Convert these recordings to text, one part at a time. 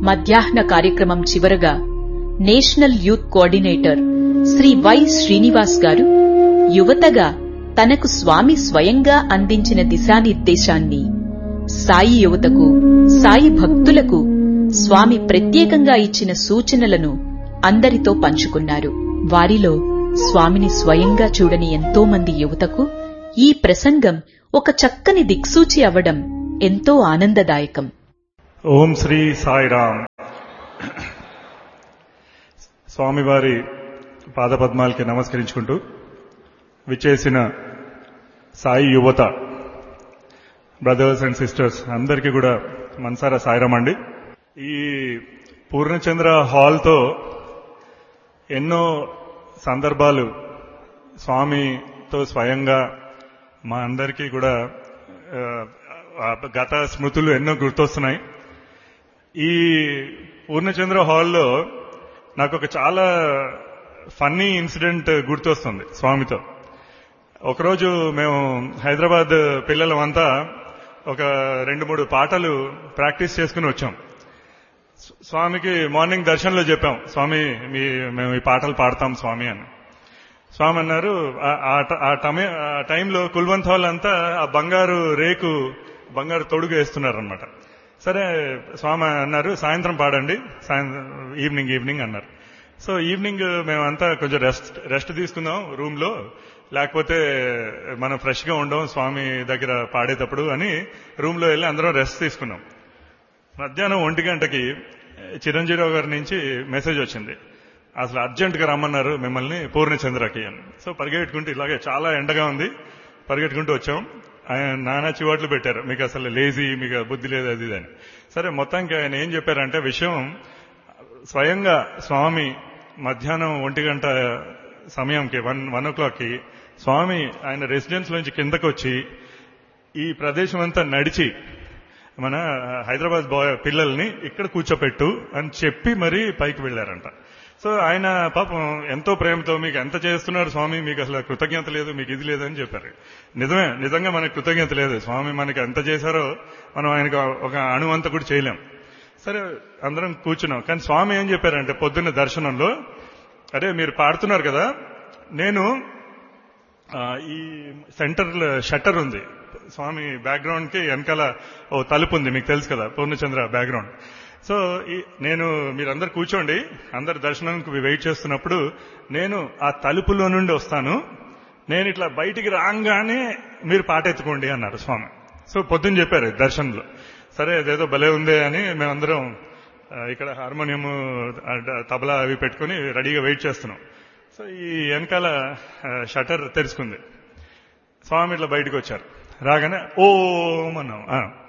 మధ్యాహ్న కార్యక్రమం చివరగా national youth coordinator Shri why Srinivas గారు యువతగా తనకు స్వామి స్వయంగా అందించిన దిశానిర్దేశాన్ని, సాయి యువతకు, సాయి భక్తులకు స్వామి ప్రత్యేకంగా ఇచ్చిన సూచనలను అందరితో పంచుకున్నారు. వారిలో స్వామిని స్వయంగా చూడని ఎంతో మంది యువతకు ఈ ప్రసంగం ఒక చక్కని దిక్సూచి అవ్వడం ఎంతో ఆనందదాయకం. ఓం శ్రీ సాయిరామ్. స్వామివారి పాదపద్మాలకి నమస్కరించుకుంటూ విచ్చేసిన సాయి యువత బ్రదర్స్ అండ్ సిస్టర్స్ అందరికీ కూడా మనసారా సాయిరామ్ అండి. ఈ పూర్ణచంద్ర హాల్తో ఎన్నో సందర్భాలు స్వామితో స్వయంగా మా అందరికీ కూడా గత స్మృతులు ఎన్నో గుర్తొస్తున్నాయి. ఈ పూర్ణచంద్ర హాల్లో నాకు ఒక చాలా ఫన్నీ ఇన్సిడెంట్ గుర్తొస్తుంది స్వామితో. ఒకరోజు మేము హైదరాబాద్ పిల్లలమంతా ఒక 2-3 పాటలు ప్రాక్టీస్ చేసుకుని వచ్చాం. స్వామికి మార్నింగ్ దర్శనంలో చెప్పాం, స్వామి మేము ఈ పాటలు పాడతాం స్వామి అని. స్వామి అన్నారు, ఆ టైంలో కుల్వంత్ హాల్ అంతా ఆ బంగారు బంగారు తొడుగు వేస్తున్నారనమాట. సరే స్వామి అన్నారు, సాయంత్రం పాడండి, ఈవినింగ్ అన్నారు. సో ఈవినింగ్ మేమంతా కొంచెం రెస్ట్ తీసుకుందాం రూమ్ లో, లేకపోతే మనం ఫ్రెష్ గా ఉండం స్వామి దగ్గర పాడేటప్పుడు అని రూమ్ లో వెళ్ళి అందరం రెస్ట్ తీసుకున్నాం. మధ్యాహ్నం 1 గంటకి చిరంజీవి గారి నుంచి మెసేజ్ వచ్చింది, అసలు అర్జెంట్ గా రమ్మన్నారు మిమ్మల్ని పూర్ణచంద్రకి అని. సో పరిగెట్టుకుంటూ, ఇలాగే చాలా ఎండగా ఉంది, పరిగెట్టుకుంటూ వచ్చాం. ఆయన నానా చివాట్లు పెట్టారు, మీకు అసలు లేజీ, మీకు బుద్ధి లేదు అది అని. సరే మొత్తానికి ఆయన ఏం చెప్పారంటే విషయం, స్వయంగా స్వామి మధ్యాహ్నం 1 గంట సమయంకి 1 o'clockకి స్వామి ఆయన రెసిడెన్స్ లోంచి కిందకు వచ్చి ఈ ప్రదేశం అంతా నడిచి మన హైదరాబాద్ పిల్లల్ని ఇక్కడ కూర్చోపెట్టు అని చెప్పి మరీ పైకి వెళ్లారంట. సో ఆయన పాపం ఎంతో ప్రేమతో, మీకు ఎంత చేస్తున్నారు స్వామి, మీకు అసలు కృతజ్ఞత లేదు, మీకు ఇది లేదని చెప్పారు. నిజంగా మనకు కృతజ్ఞత లేదు. స్వామి మనకి ఎంత చేశారో మనం ఆయనకు ఒక అణువంత కూడా చేయలేం. సరే అందరం కూర్చున్నాం. కానీ స్వామి ఏం చెప్పారంటే పొద్దున్న దర్శనంలో, అరే మీరు పాడుతున్నారు కదా, నేను ఈ సెంటర్ షట్టర్ ఉంది స్వామి బ్యాక్గ్రౌండ్ కి వెనకాల ఓ తలుపు ఉంది, మీకు తెలుసు కదా పూర్ణచంద్ర బ్యాక్గ్రౌండ్. సో నేను మీరందరు కూర్చోండి, అందరు దర్శనానికి వెయిట్ చేస్తున్నప్పుడు నేను ఆ తలుపులో నుండి వస్తాను, నేను ఇట్లా బయటికి రాగానే మీరు పాట ఎత్తుకోండి అన్నారు స్వామి. సో పొద్దున్న చెప్పారు దర్శనంలో. సరే అదేదో భలే ఉందే అని మేమందరం ఇక్కడ హార్మోనియం తబలా అవి పెట్టుకుని రెడీగా వెయిట్ చేస్తున్నాం. సో ఈ వెనకాల షటర్ తెరుచుకుంది. స్వామి ఇట్లా బయటకు వచ్చారు. రాగానే ఓం అన్నాం.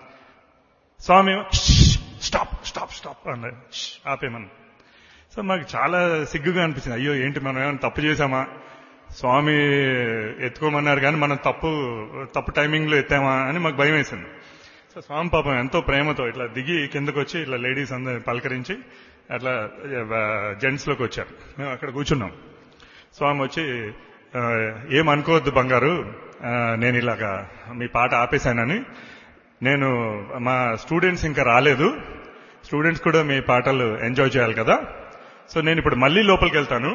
స్వామి స్టాప్ స్టాప్ స్టాప్ అన్నారు, ఆపేమన్నా. సో మాకు చాలా సిగ్గుగా అనిపించింది, అయ్యో ఏంటి మనం ఏమైనా తప్పు చేశామా, స్వామి ఎత్తుకోమన్నారు కానీ మనం తప్పు టైమింగ్ లో ఎత్తామా అని మాకు భయం వేసింది. సో స్వామి పాపం ఎంతో ప్రేమతో ఇట్లా దిగి కిందకు వచ్చి ఇట్లా లేడీస్ అందరూ పలకరించి అట్లా జెంట్స్ లోకి వచ్చారు. మేము అక్కడ కూర్చున్నాం. స్వామి వచ్చి, ఏమనుకోవద్దు బంగారు, నేను ఇలాగా మీ పాట ఆపేశానని, నేను మా స్టూడెంట్స్ ఇంకా రాలేదు, స్టూడెంట్స్ కూడా మీ పాటలు ఎంజాయ్ చేయాలి కదా, సో నేను ఇప్పుడు మళ్ళీ లోపలికి వెళ్తాను,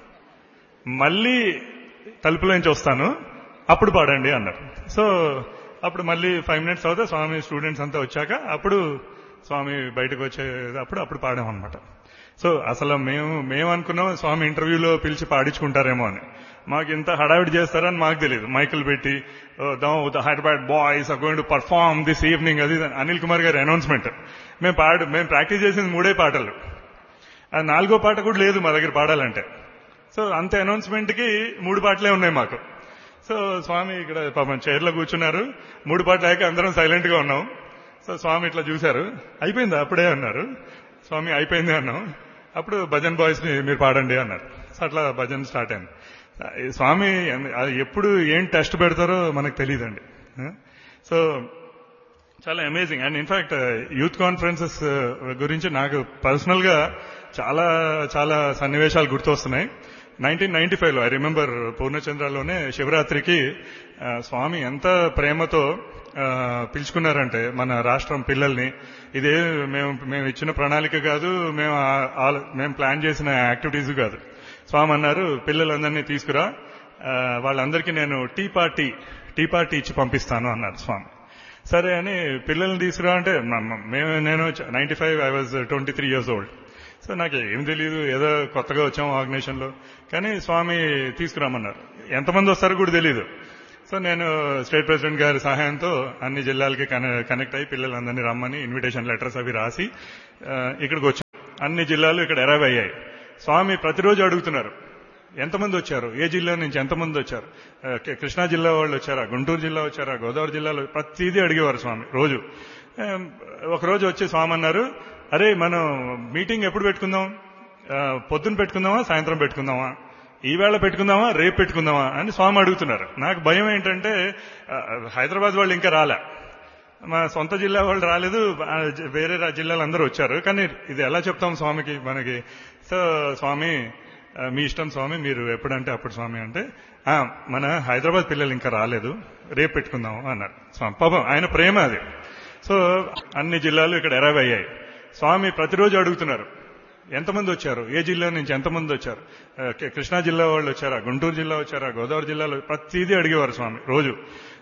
మళ్ళీ తలుపులోంచి వస్తాను, అప్పుడు పాడండి అన్నారు. సో అప్పుడు మళ్ళీ 5 minutes అవుతా స్వామి స్టూడెంట్స్ అంతా వచ్చాక అప్పుడు స్వామి బయటకు అప్పుడు పాడామన్నమాట. సో అసలు మేము అనుకున్నాం స్వామి ఇంటర్వ్యూలో పిలిచి పాడించుకుంటారేమో అని. మాకు ఇంత హడావిడి చేస్తారని మాకు తెలియదు. మైకులు పెట్టి the Hyderabad boys are going to perform this evening, అది అనిల్ కుమార్ గారి అనౌన్స్మెంట్. మేము ప్రాక్టీస్ చేసింది 3 పాటలు, అది 4వ పాట కూడా లేదు మా దగ్గర పాడాలంటే. సో అంత అనౌన్స్మెంట్ కి 3 పాటలే ఉన్నాయి మాకు. సో స్వామి ఇక్కడ పాపం చైర్లో కూర్చున్నారు. 3 పాటలు అయ్యాక అందరం సైలెంట్ గా ఉన్నాం. సో స్వామి ఇట్లా చూశారు, అయిపోయిందా అప్పుడే అన్నారు. స్వామి అయిపోయింది అన్నాం. అప్పుడు భజన్ బాయ్స్ ని మీరు పాడండి అన్నారు. సో అట్లా భజన్ స్టార్ట్ అయింది. స్వామి ఎప్పుడు ఏం టెస్ట్ పెడతారో మనకు తెలియదండి. సో చాలా amazing. And in fact youth conferences గురించి నాకు పర్సనల్ గా చాలా చాలా సన్నివేశాలు గుర్తొస్తున్నాయి. 1995లో ఐ రిమెంబర్ పూర్ణచంద్రలోనే శివరాత్రికి స్వామి ఎంత ప్రేమతో పిలుచుకున్నారంటే మన రాష్ట్రం పిల్లల్ని. ఇదే మేము ఇచ్చిన ప్రణాళిక కాదు, మేము ప్లాన్ చేసిన యాక్టివిటీస్ కాదు. స్వామి అన్నారు, పిల్లలందరినీ తీసుకురా, వాళ్ళందరికీ నేను టీ పార్టీ ఇచ్చి పంపిస్తాను అన్నారు స్వామి. సరే అని పిల్లల్ని తీసుకురా అంటే నేను 95, I was 23 years old. So నాకు ఏం తెలియదు, ఏదో కొత్తగా వచ్చాము ఆర్గనైజేషన్లో. కానీ స్వామి తీసుకురామన్నారు. ఎంతమంది వస్తారో కూడా తెలియదు. సో నేను స్టేట్ ప్రెసిడెంట్ గారి సహాయంతో అన్ని జిల్లాలకి కనెక్ట్ అయ్యి పిల్లలందరినీ రమ్మని ఇన్విటేషన్ లెటర్స్ అవి రాసి ఇక్కడికి వచ్చాం. అన్ని జిల్లాలు ఇక్కడ అరైవ్ అయ్యాయి. స్వామి ప్రతిరోజు అడుగుతున్నారు, ఎంతమంది వచ్చారు, ఏ జిల్లా నుంచి ఎంతమంది వచ్చారు, కృష్ణా జిల్లా వాళ్ళు వచ్చారా, గుంటూరు జిల్లా వచ్చారా, గోదావరి జిల్లాలో, ప్రతిదీ అడిగేవారు స్వామి రోజు. ఒకరోజు వచ్చి స్వామి అన్నారు, అరే మనం మీటింగ్ ఎప్పుడు పెట్టుకుందాం, పొద్దున పెట్టుకుందామా సాయంత్రం పెట్టుకుందామా, ఈవేళ పెట్టుకుందామా రేపు పెట్టుకుందామా అని స్వామి అడుగుతున్నారు. నాకు భయం ఏంటంటే హైదరాబాద్ వాళ్ళు ఇంకా రాలే, మా సొంత జిల్లా వాళ్ళు రాలేదు, వేరే జిల్లాలు అందరూ వచ్చారు. కానీ ఇది ఎలా చెప్తాం స్వామికి మనకి. సో స్వామి మీ ఇష్టం స్వామి, మీరు ఎప్పుడంటే అప్పుడు స్వామి అంటే, మన హైదరాబాద్ పిల్లలు ఇంకా రాలేదు, రేపు పెట్టుకుందాము అన్నారు స్వామి. పాపం ఆయన ప్రేమ అది. సో అన్ని జిల్లాలు ఇక్కడ అరైవ్ అయ్యాయి. స్వామి ప్రతిరోజు అడుగుతున్నారు, ఎంతమంది వచ్చారు, ఏ జిల్లా నుంచి ఎంతమంది వచ్చారు, కృష్ణా జిల్లా వాళ్ళు వచ్చారా, గుంటూరు జిల్లా వచ్చారా, గోదావరి జిల్లాలో, ప్రతిదీ అడిగేవారు స్వామి రోజు.